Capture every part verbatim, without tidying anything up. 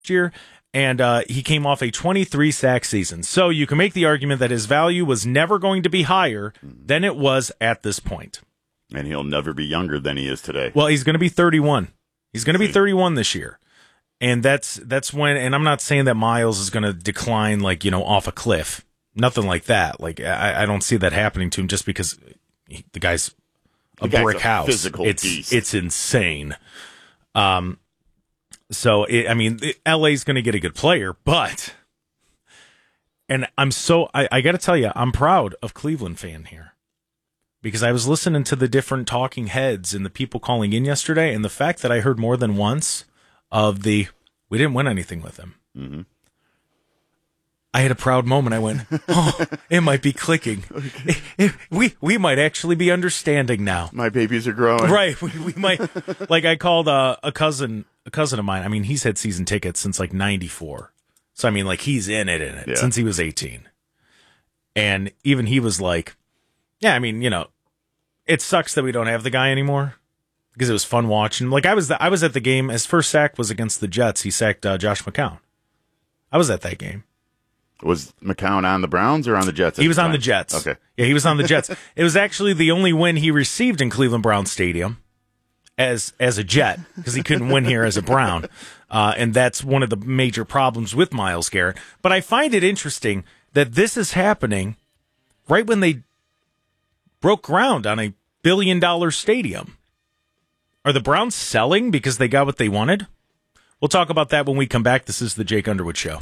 year, and uh, he came off a twenty-three sack season. So you can make the argument that his value was never going to be higher than it was at this point. And he'll never be younger than he is today. Well, he's going to be thirty-one. He's going to be thirty-one this year. And that's that's when, and I'm not saying that Miles is going to decline, like, you know, off a cliff. Nothing like that. Like, I, I don't see that happening to him just because he, the guy's a the guy's brick a house. Physical it's beast. It's insane. Um, so it, I mean, L A's going to get a good player, but, and I'm so I, I got to tell you, I'm proud of Cleveland fan here because I was listening to the different talking heads and the people calling in yesterday, and the fact that I heard more than once of the we didn't win anything with him. Mm-hmm. I had a proud moment. I went, oh, it might be clicking. It, it, we we might actually be understanding now. My babies are growing. Right. We, we might, like I called uh, a cousin, a cousin of mine. I mean, he's had season tickets since like ninety-four. So, I mean, like he's in it, in it yeah. since he was eighteen. And even he was like, yeah, I mean, you know, it sucks that we don't have the guy anymore. Because it was fun watching. Like I was, the, I was at the game. His first sack was against the Jets. He sacked uh, Josh McCown. I was at that game. Was McCown on the Browns or on the Jets? He was the on the Jets. Okay, yeah, he was on the Jets. It was actually the only win he received in Cleveland Brown Stadium as as a Jet because he couldn't win here as a Brown, uh, and that's one of the major problems with Myles Garrett. But I find it interesting that this is happening right when they broke ground on a billion dollar stadium. Are the Browns selling because they got what they wanted? We'll talk about that when we come back. This is the Jake Underwood Show.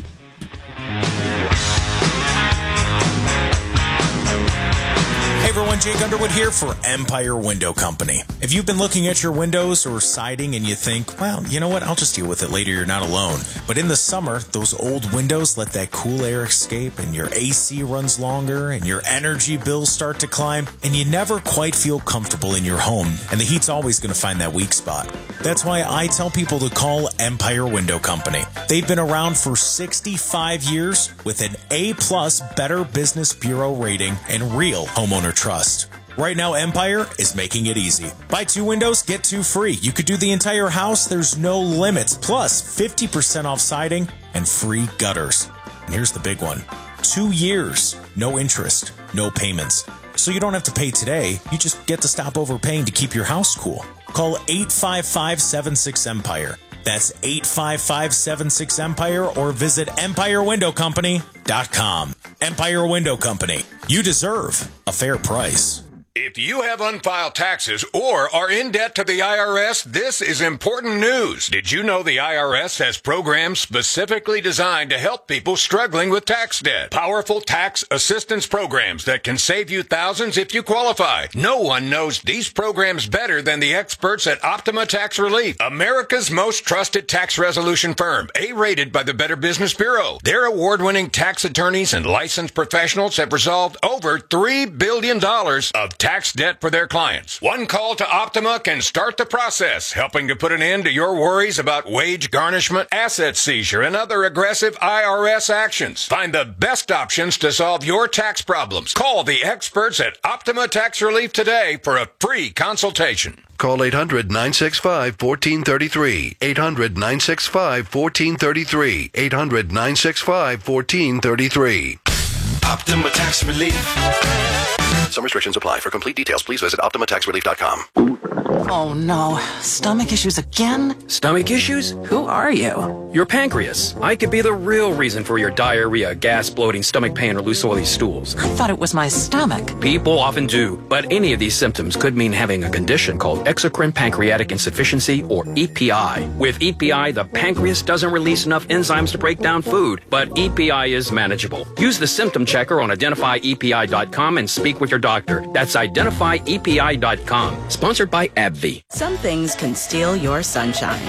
Hey everyone, Jake Underwood here for Empire Window Company. If you've been looking at your windows or siding and you think, well, you know what, I'll just deal with it later, you're not alone. But in the summer, those old windows let that cool air escape and your A C runs longer and your energy bills start to climb and you never quite feel comfortable in your home. And the heat's always going to find that weak spot. That's why I tell people to call Empire Window Company. They've been around for sixty-five years with an A-plus Better Business Bureau rating and real homeowner trust. Right now, Empire is making it easy. Buy two windows, get two free. You could do the entire house. There's no limits. Plus, fifty percent off siding and free gutters. And here's the big one. Two years, no interest, no payments. So you don't have to pay today. You just get to stop overpaying to keep your house cool. Call eight five five, seven six, EMPIRE. That's eight five five, seven six, EMPIRE or visit empire window company dot com. Empire Window Company. You deserve a fair price. If you have unfiled taxes or are in debt to the I R S, this is important news. Did you know the I R S has programs specifically designed to help people struggling with tax debt? Powerful tax assistance programs that can save you thousands if you qualify. No one knows these programs better than the experts at Optima Tax Relief, America's most trusted tax resolution firm, A-rated by the Better Business Bureau. Their award-winning tax attorneys and licensed professionals have resolved over three billion dollars of tax tax debt for their clients. One call to Optima can start the process, helping to put an end to your worries about wage garnishment, asset seizure, and other aggressive I R S actions. Find the best options to solve your tax problems. Call the experts at Optima Tax Relief today for a free consultation. Call eight hundred, nine six five, one four three three. eight hundred, nine six five, one four three three. eight hundred, nine six five, one four three three. Optima Tax Relief. Some restrictions apply. For complete details, please visit optima tax relief dot com. Oh no, stomach issues again? Stomach issues? Who are you? Your pancreas. I could be the real reason for your diarrhea, gas, bloating, stomach pain, or loose oily stools. I thought it was my stomach. People often do, but any of these symptoms could mean having a condition called exocrine pancreatic insufficiency, or E P I. With E P I, the pancreas doesn't release enough enzymes to break down food, but E P I is manageable. Use the symptom checker on identify E P I dot com and speak with your doctor. That's identify E P I dot com. Sponsored by AbbVie. Some things can steal your sunshine.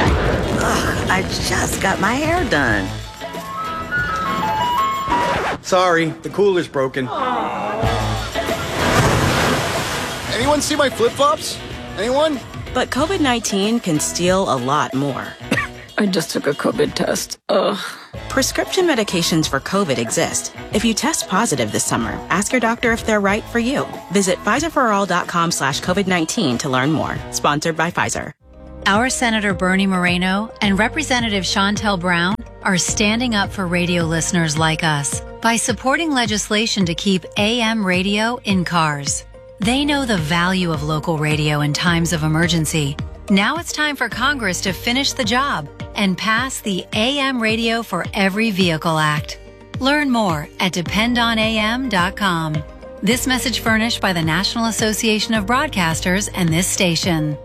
Ugh, I just got my hair done. Sorry, the cooler's broken. Anyone see my flip-flops? Anyone? But COVID nineteen can steal a lot more. I just took a COVID test. Ugh. Prescription medications for COVID exist. If you test positive this summer, ask your doctor if they're right for you. Visit Pfizer for all dot com slash COVID nineteen to learn more. Sponsored by Pfizer. Our Senator Bernie Moreno and Representative Shontel Brown are standing up for radio listeners like us by supporting legislation to keep A M radio in cars. They know the value of local radio in times of emergency. Now it's time for Congress to finish the job and pass the A M Radio for Every Vehicle Act. Learn more at depend on A M dot com. This message furnished by the National Association of Broadcasters and this station.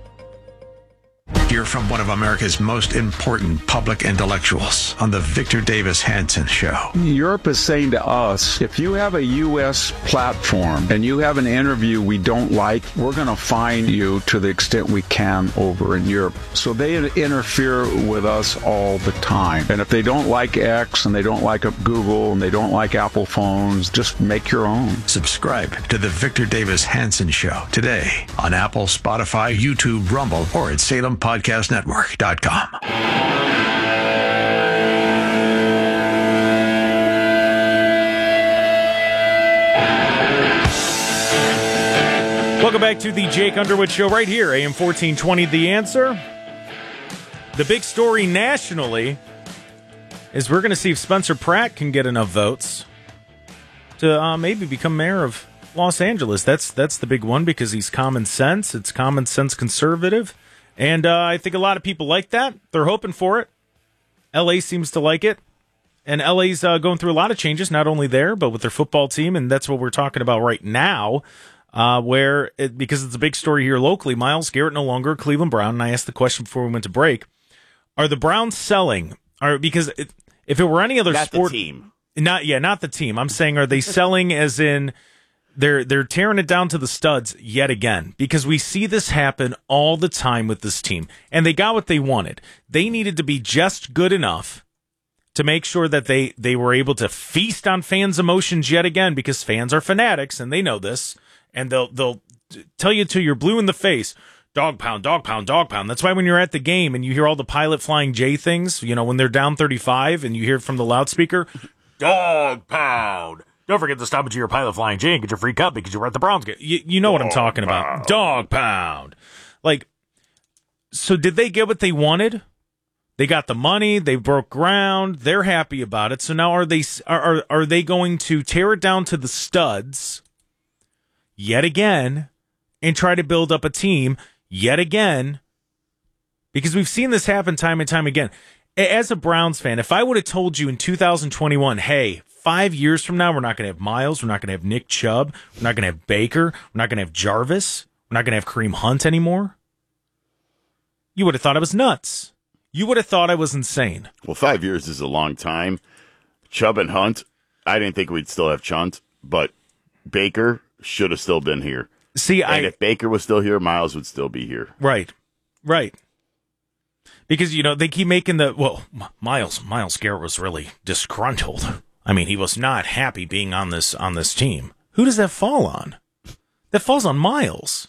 Hear from one of America's most important public intellectuals on the Victor Davis Hanson Show. Europe is saying to us, if you have a U S platform and you have an interview we don't like, we're going to fine you to the extent we can over in Europe. So they interfere with us all the time. And if they don't like X and they don't like Google and they don't like Apple phones, just make your own. Subscribe to the Victor Davis Hanson Show today on Apple, Spotify, YouTube, Rumble, or at Salem Podcast Network dot com. Welcome back to the Jake Underwood Show right here, A M fourteen twenty. The Answer. The big story nationally is we're going to see if Spencer Pratt can get enough votes to uh, maybe become mayor of Los Angeles. That's that's the big one because he's common sense. It's common sense conservative. And uh, I think a lot of people like that. They're hoping for it. L A seems to like it. And L A's uh, going through a lot of changes, not only there, but with their football team. And that's what we're talking about right now, uh, where, it, because it's a big story here locally, Myles Garrett no longer a Cleveland Brown. And I asked the question before we went to break. Are the Browns selling? Are, because it, if it were any other not sport. The team. Not, yeah, not the team. I'm saying, are they selling as in. They're they're tearing it down to the studs yet again because we see this happen all the time with this team. And they got what they wanted. They needed to be just good enough to make sure that they, they were able to feast on fans' emotions yet again because fans are fanatics and they know this. And they'll they'll tell you till you're blue in the face, dog pound, dog pound, dog pound. That's why when you're at the game and you hear all the Pilot Flying J things, you know, when they're down thirty-five and you hear it from the loudspeaker, dog pound. Don't forget to stop at your Pilot Flying J and get your free cup because you're at the Browns game. You, you know what I'm talking about. Dog pound. Like, so did they get what they wanted? They got the money. They broke ground. They're happy about it. So now are they are are, are they going to tear it down to the studs yet again and try to build up a team yet again? Because we've seen this happen time and time again. As a Browns fan, if I would have told you in two thousand twenty-one, hey, five years from now, we're not going to have Myles, we're not going to have Nick Chubb, we're not going to have Baker, we're not going to have Jarvis, we're not going to have Kareem Hunt anymore, you would have thought I was nuts. You would have thought I was insane. Well, five years is a long time. Chubb and Hunt, I didn't think we'd still have Chunt, but Baker should have still been here. See, and I, if Baker was still here, Myles would still be here. Right, right. Because, you know, they keep making the, well, Myles, Myles Garrett was really disgruntled. I mean, he was not happy being on this on this team. Who does that fall on? That falls on Myles.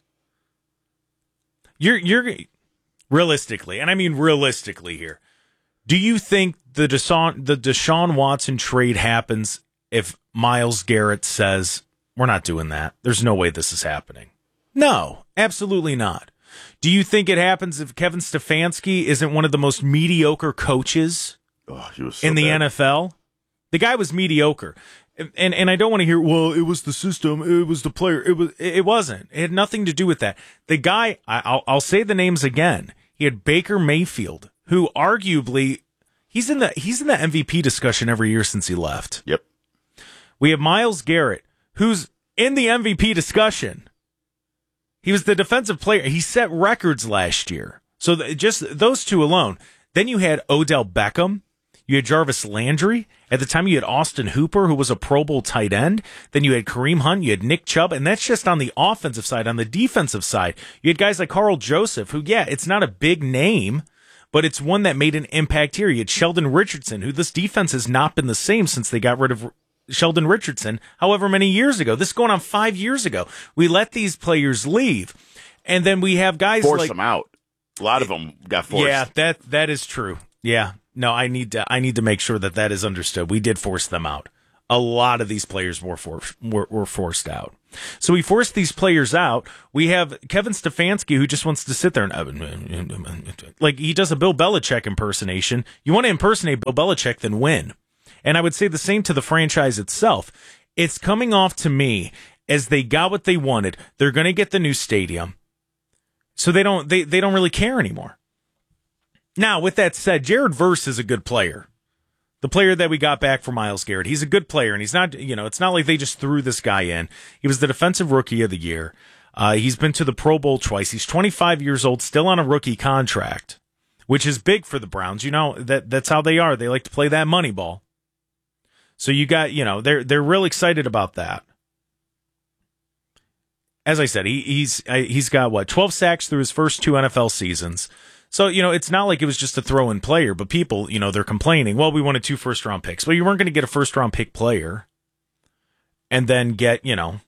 You're you're realistically, and I mean realistically here. Do you think the Deshaun the Deshaun Watson trade happens if Myles Garrett says we're not doing that? There's no way this is happening. No, absolutely not. Do you think it happens if Kevin Stefanski isn't one of the most mediocre coaches oh, he was so in the bad. N F L? The guy was mediocre. And and I don't want to hear, well, it was the system, it was the player. It was it wasn't. It had nothing to do with that. The guy, I'll I'll say the names again. He had Baker Mayfield, who arguably he's in the he's in the M V P discussion every year since he left. Yep. We have Myles Garrett, who's in the M V P discussion. He was the defensive player. He set records last year. So th- just those two alone. Then you had Odell Beckham. You had Jarvis Landry. At the time, you had Austin Hooper, who was a Pro Bowl tight end. Then you had Kareem Hunt. You had Nick Chubb. And that's just on the offensive side. On the defensive side, you had guys like Carl Joseph, who, yeah, it's not a big name, but it's one that made an impact here. You had Sheldon Richardson, who this defense has not been the same since they got rid of Sheldon Richardson, however many years ago. This is going on five years ago. We let these players leave. And then we have guys Force like... them out. A lot of them got forced. Yeah, that that is true. Yeah. No, I need to I need to make sure that that is understood. We did force them out. A lot of these players were for, were, were forced out. So we force these players out. We have Kevin Stefanski who just wants to sit there and like he does a Bill Belichick impersonation. You want to impersonate Bill Belichick, then win. And I would say the same to the franchise itself. It's coming off to me as they got what they wanted. They're going to get the new stadium. So they don't they, they don't really care anymore. Now, with that said, Jared Verse is a good player. The player that we got back for Myles Garrett. He's a good player, and he's not, you know, it's not like they just threw this guy in. He was the defensive rookie of the year. Uh, he's been to the Pro Bowl twice. He's twenty-five years old, still on a rookie contract, which is big for the Browns. You know, that that's how they are. They like to play that money ball. So you got, you know, they're they're real excited about that. As I said, he, he's he's got, what, twelve sacks through his first two N F L seasons. So, you know, it's not like it was just a throw-in player, but people, you know, they're complaining, well, we wanted two first-round picks. Well, you weren't going to get a first-round pick player and then get, you know,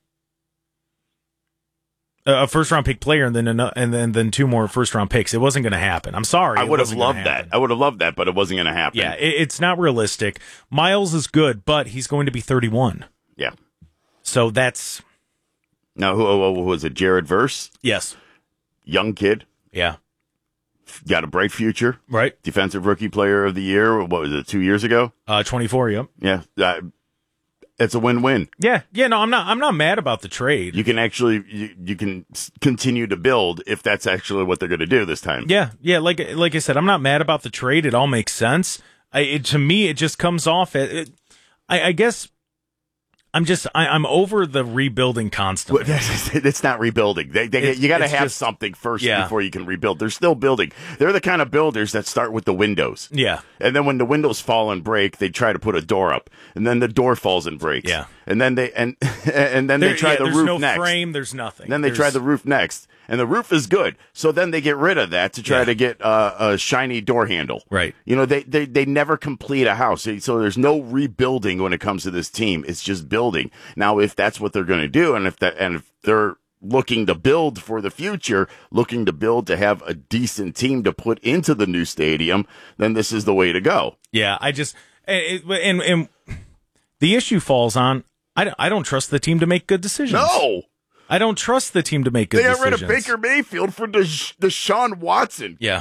a first-round pick player and then and then, then two more first-round picks. It wasn't going to happen. I'm sorry. I would have loved that. I would have loved that, but it wasn't going to happen. Yeah, it, it's not realistic. Myles is good, but he's going to be thirty-one. Yeah. So that's... Now, who, who, who was it? Jared Verse? Yes. Young kid. Yeah. Got a bright future. Right. Defensive Rookie Player of the Year. What was it, two years ago? Uh, twenty-four, yep. Yeah. Uh, it's a win-win. Yeah. Yeah, no, I'm not I'm not mad about the trade. You can actually, you, you can continue to build if that's actually what they're going to do this time. Yeah. Yeah, like like I said, I'm not mad about the trade. It all makes sense. I, it, to me, it just comes off, it, it, I, I guess... I'm just, I, I'm over the rebuilding constantly. It's not rebuilding. They, they, It's- you got to it's have just- something first yeah. before you can rebuild. They're still building. They're the kind of builders that start with the windows. Yeah. And then when the windows fall and break, they try to put a door up. And then the door falls and breaks. Yeah. And then they, and, and then There- they try yeah, the there's roof no next. frame, there's nothing. Then they try There's- the roof next. And the roof is good. So then they get rid of that to try Yeah. to get uh, a shiny door handle. Right. You know, they, they, they never complete a house. So there's no rebuilding when it comes to this team. It's just building. Now, if that's what they're going to do, and if that, and if they're looking to build for the future, looking to build to have a decent team to put into the new stadium, then this is the way to go. Yeah, I just, and, and, and the issue falls on, I, I don't trust the team to make good decisions. No! I don't trust the team to make good They got decisions. rid of Baker Mayfield for Desha- Deshaun Watson. Yeah.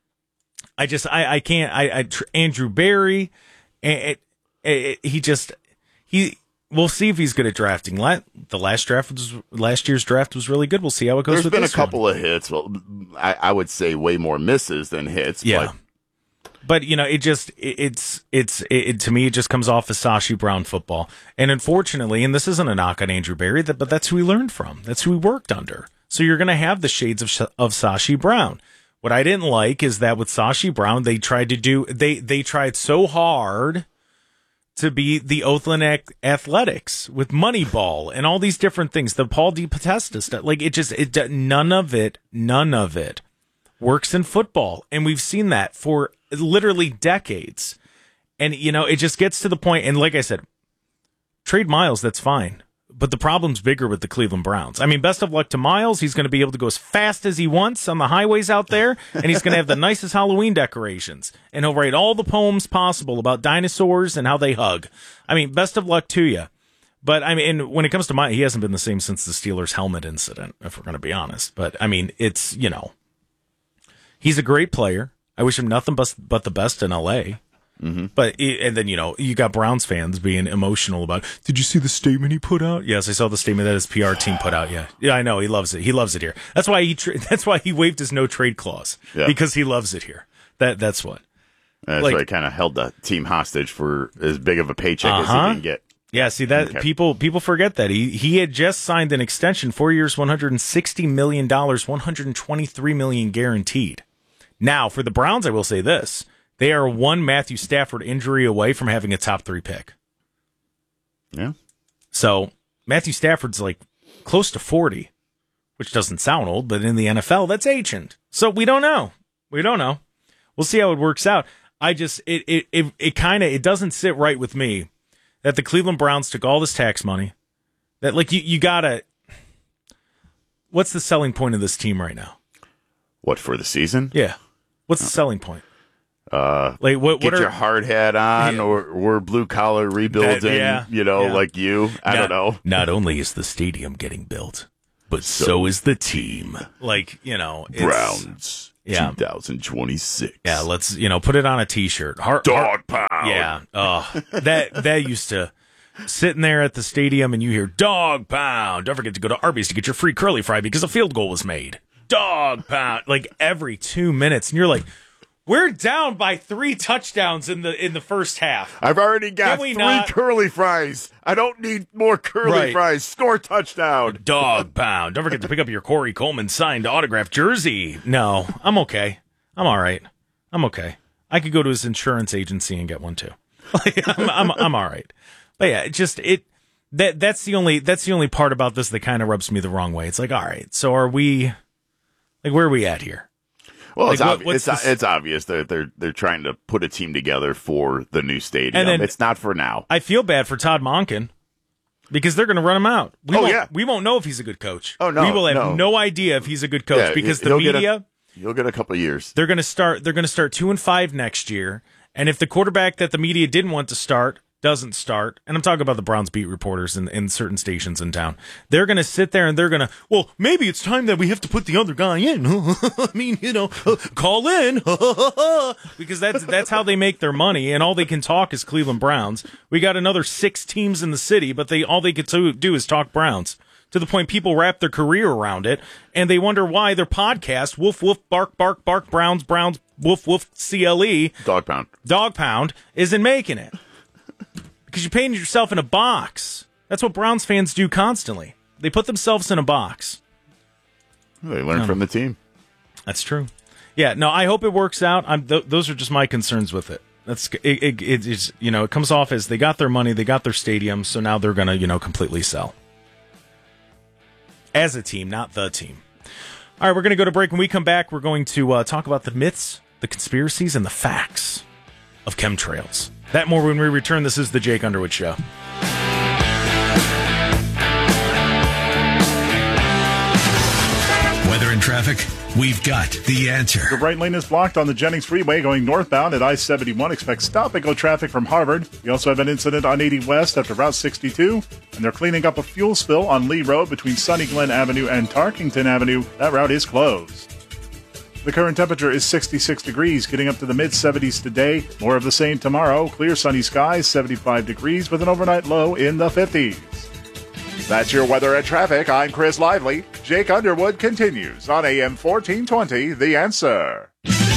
I just, I, I can't, I, I, tr- Andrew Berry, it, it, it, he just, he, we'll see if he's good at drafting. La- the last draft was, last year's draft was really good. We'll see how it goes There's with been a this one. couple of hits. Well, I, I would say way more misses than hits. Yeah. But But, you know, it just, it, it's, it's, it, it, to me, it just comes off as Sashi Brown football. And unfortunately, and this isn't a knock on Andrew Berry, that, but that's who he learned from. That's who he worked under. So you're going to have the shades of, of Sashi Brown. What I didn't like is that with Sashi Brown, they tried to do, they, they tried so hard to be the Oakland Athletics with Moneyball and all these different things. The Paul DePodesta stuff. Like, it just, it, none of it, none of it works in football. And we've seen that for literally decades. And, you know, it just gets to the point, and like I said, trade Myles, that's fine. But the problem's bigger with the Cleveland Browns. I mean, best of luck to Myles. He's going to be able to go as fast as he wants on the highways out there, and he's going to have the nicest Halloween decorations. And he'll write all the poems possible about dinosaurs and how they hug. I mean, best of luck to you. But, I mean, when it comes to Myles, he hasn't been the same since the Steelers helmet incident, if we're going to be honest. But, I mean, it's, you know, he's a great player. I wish him nothing but, but the best in L A. Mm-hmm. But and then, you know, you got Browns fans being emotional about, did you see the statement he put out? Yes, I saw the statement that his P R team put out. Yeah, yeah, I know he loves it. He loves it here. That's why he tra- that's why he waived his no trade clause, Yeah. because he loves it here. That that's what. That's Like- why he kind of held the team hostage for as big of a paycheck Uh-huh. as he can get. Yeah, see that Okay. people people forget that he he had just signed an extension, four years, one hundred sixty million dollars, one hundred twenty-three million dollars guaranteed. Now, for the Browns, I will say this. They are one Matthew Stafford injury away from having a top three pick. Yeah. So Matthew Stafford's like close to forty, which doesn't sound old, but in the N F L, that's ancient. So we don't know. We don't know. We'll see how it works out. I just, it, it, it, it kind of, it doesn't sit right with me that the Cleveland Browns took all this tax money. That, like, you, you gotta, what's the selling point of this team right now? What, for the season? Yeah. What's the selling point? Uh, like what, get what are, your hard hat on, yeah. or we're blue collar rebuilding. That, yeah, you know, yeah. like you. I not, don't know. Not only is the stadium getting built, but so, so is the team. Like you know, it's, Browns. Yeah. twenty twenty-six. Yeah, let's you know put it on a T-shirt. Heart, Dog heart, pound. Yeah. Oh, that that used to sitting there at the stadium and you hear dog pound. Don't forget to go to Arby's to get your free curly fry because a field goal was made. Dog pound. Like every two minutes, and you're like, we're down by three touchdowns in the in the first half. I've already got three not? curly fries. I don't need more curly right. fries. Score touchdown. Dog pound. Don't forget to pick up your Corey Coleman signed autographed jersey. No, I'm okay. I'm all right. I'm okay. I could go to his insurance agency and get one too. Like, I'm, I'm I'm all right. But yeah, it just it that that's the only that's the only part about this that kind of rubs me the wrong way. It's like, all right, so are we like where are we at here? Well, like, it's, what, obvi- it's, this? it's obvious that they're they're trying to put a team together for the new stadium. And then, it's not for now. I feel bad for Todd Monken because they're going to run him out. We oh won't, yeah, we won't know if he's a good coach. Oh no, we will have no, no idea if he's a good coach yeah, because the media. A, you'll get a couple of years. They're going to start. They're going to start two and five next year, and if the quarterback that the media didn't want to start doesn't start, and I'm talking about the Browns beat reporters in, in certain stations in town, they're going to sit there and they're going to, well, maybe it's time that we have to put the other guy in. I mean, you know, call in. Because that's that's how they make their money, and all they can talk is Cleveland Browns. We got another six teams in the city, but they all they get to do is talk Browns, to the point people wrap their career around it, and they wonder why their podcast, Woof, Woof, Bark, Bark, Bark, Browns, Browns, Woof, Woof, C L E, Dog Pound, Dog Pound, isn't making it. Because you painted yourself in a box. That's what Browns fans do constantly. They put themselves in a box. They learn um, from the team. That's true. Yeah, no, I hope it works out. I'm, th- those are just my concerns with it. That's it, it, it, it's, you know, it comes off as they got their money, they got their stadium, so now they're going to, you know, completely sell. As a team, not the team. All right, we're going to go to break. When we come back, we're going to uh, talk about the myths, the conspiracies, and the facts of chemtrails. That more when we return. This is the Jake Underwood Show. Weather and traffic, we've got the answer. The right lane is blocked on the Jennings Freeway going northbound at I seventy-one. Expect stop-and-go traffic from Harvard. We also have an incident on eighty West after Route sixty-two, and they're cleaning up a fuel spill on Lee Road between Sunny Glen Avenue and Tarkington Avenue. That route is closed. The current temperature is sixty-six degrees, getting up to the mid-seventies today. More of the same tomorrow. Clear sunny skies, seventy-five degrees, with an overnight low in the fifties. That's your weather and traffic. I'm Chris Lively. Jake Underwood continues on A M fourteen twenty, The Answer.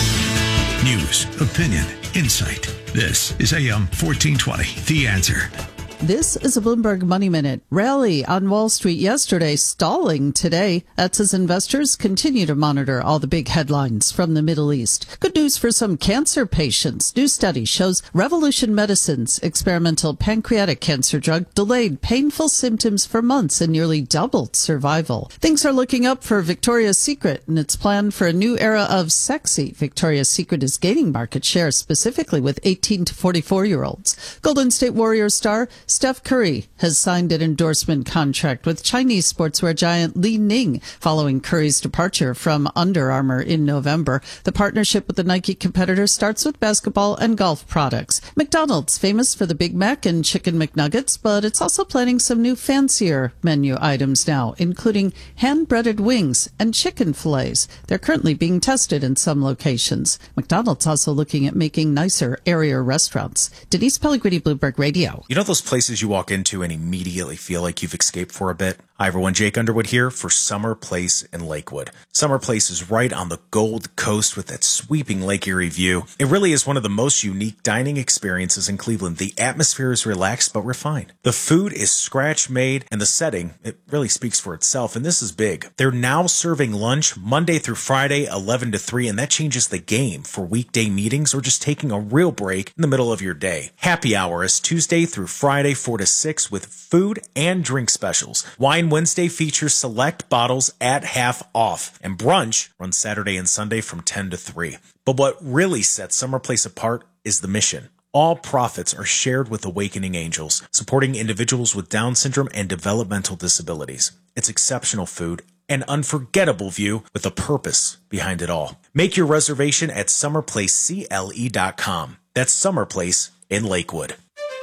News, opinion, insight. This is A M fourteen twenty, The Answer. This is a Bloomberg Money Minute. Rally on Wall Street yesterday, stalling today. That's as investors continue to monitor all the big headlines from the Middle East. Good news for some cancer patients. New study shows Revolution Medicines' experimental pancreatic cancer drug delayed painful symptoms for months and nearly doubled survival. Things are looking up for Victoria's Secret and its plan for a new era of sexy. Victoria's Secret is gaining market share, specifically with eighteen to forty-four-year-olds. Golden State Warriors star Steph Curry has signed an endorsement contract with Chinese sportswear giant Li Ning following Curry's departure from Under Armour in November. The partnership with the Nike competitor starts with basketball and golf products. McDonald's, famous for the Big Mac and Chicken McNuggets, but it's also planning some new fancier menu items now, including hand-breaded wings and chicken fillets. They're currently being tested in some locations. McDonald's also looking at making nicer, airier restaurants. Denise Pellegrini, Bloomberg Radio. You know those places you walk into and immediately feel like you've escaped for a bit? Hi everyone, Jake Underwood here for Summer Place in Lakewood. Summer Place is right on the Gold Coast with that sweeping Lake Erie view. It really is one of the most unique dining experiences in Cleveland. The atmosphere is relaxed but refined. The food is scratch-made, and the setting, it really speaks for itself, and this is big. They're now serving lunch Monday through Friday, eleven to three, and that changes the game for weekday meetings or just taking a real break in the middle of your day. Happy hour is Tuesday through Friday, four to six, with food and drink specials. Wine Wednesday features select bottles at half off, and brunch runs Saturday and Sunday from ten to three. But what really sets Summer Place apart is the mission. All profits are shared with Awakening Angels, supporting individuals with Down syndrome and developmental disabilities. It's exceptional food an unforgettable view with a purpose behind it all. Make your reservation at summer place C L E dot com. That's Summer Place in Lakewood.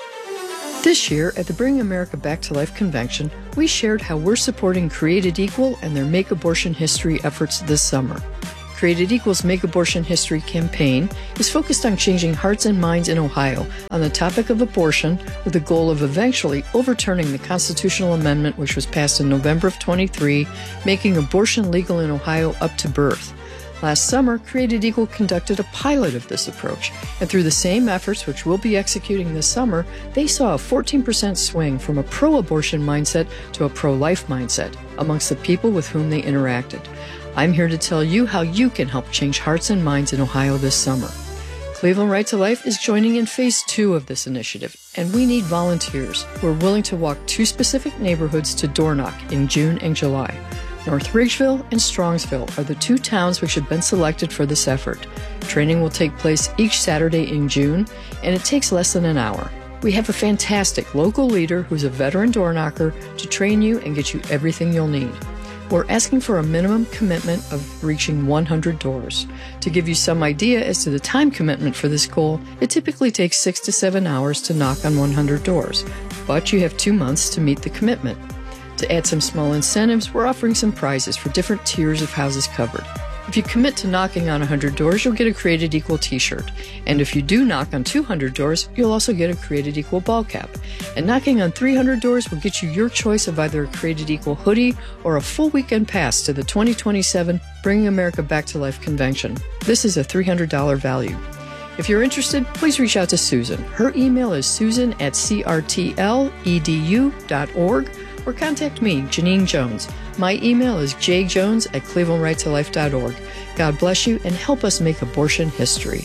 This year at the Bring America Back to Life convention, we shared how we're supporting Created Equal and their Make Abortion History efforts this summer. Created Equal's Make Abortion History campaign is focused on changing hearts and minds in Ohio on the topic of abortion with the goal of eventually overturning the constitutional amendment which was passed in November of twenty-three, making abortion legal in Ohio up to birth. Last summer, Created Equal conducted a pilot of this approach, and through the same efforts which we'll be executing this summer, they saw a fourteen percent swing from a pro-abortion mindset to a pro-life mindset amongst the people with whom they interacted. I'm here to tell you how you can help change hearts and minds in Ohio this summer. Cleveland Right to Life is joining in phase two of this initiative, and we need volunteers who are willing to walk two specific neighborhoods to door knock in June and July. North Ridgeville and Strongsville are the two towns which have been selected for this effort. Training will take place each Saturday in June, and it takes less than an hour. We have a fantastic local leader who's a veteran door knocker to train you and get you everything you'll need. We're asking for a minimum commitment of reaching one hundred doors. To give you some idea as to the time commitment for this goal, it typically takes six to seven hours to knock on one hundred doors, but you have two months to meet the commitment. To add some small incentives, we're offering some prizes for different tiers of houses covered. If you commit to knocking on one hundred doors, you'll get a Created Equal t-shirt. And if you do knock on two hundred doors, you'll also get a Created Equal ball cap. And knocking on three hundred doors will get you your choice of either a Created Equal hoodie or a full weekend pass to the twenty twenty-seven Bringing America Back to Life convention. This is a three hundred dollars value. If you're interested, please reach out to Susan. Her email is susan at c r t l e d u dot org. Or contact me, Janine Jones. My email is j jones at cleveland right to life dot org. God bless you and help us make abortion history.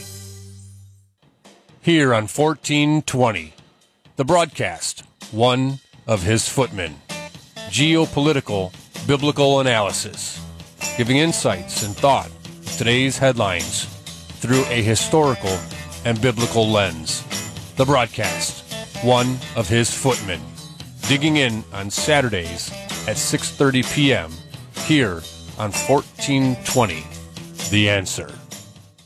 Here on fourteen twenty, the broadcast, one of his footmen. Geopolitical biblical analysis, giving insights and thought to today's headlines through a historical and biblical lens. The broadcast, one of his footmen. Digging in on Saturdays at six thirty p.m. here on fourteen twenty, The Answer.